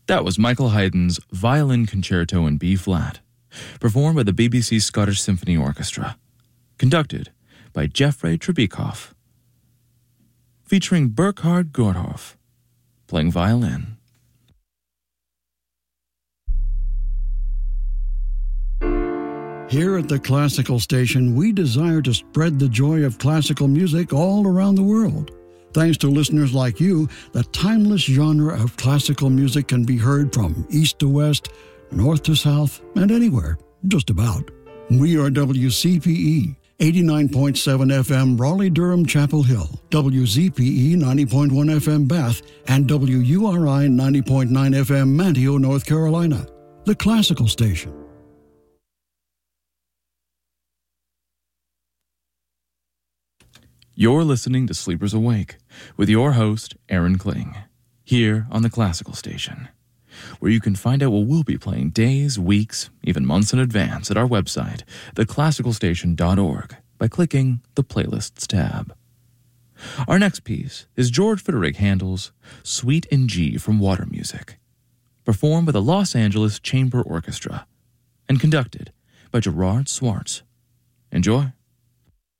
That was Michael Haydn's Violin Concerto in B-flat, performed by the BBC Scottish Symphony Orchestra, conducted by Jeffrey Trebikoff, featuring Burkhard Gordhoff playing violin. Here at the Classical Station, we desire to spread the joy of classical music all around the world. Thanks to listeners like you, the timeless genre of classical music can be heard from east to west, north to south, and anywhere, just about. We are WCPE, 89.7 FM Raleigh-Durham Chapel Hill, WZPE 90.1 FM Bath, and WURI 90.9 FM Manteo, North Carolina. The Classical Station. You're listening to Sleepers Awake with your host, Aaron Kling, here on the Classical Station, where you can find out what we'll be playing days, weeks, even months in advance at our website, theclassicalstation.org, by clicking the Playlists tab. Our next piece is George Frideric Handel's Suite in G from Water Music, performed by the Los Angeles Chamber Orchestra and conducted by Gerard Swartz. Enjoy.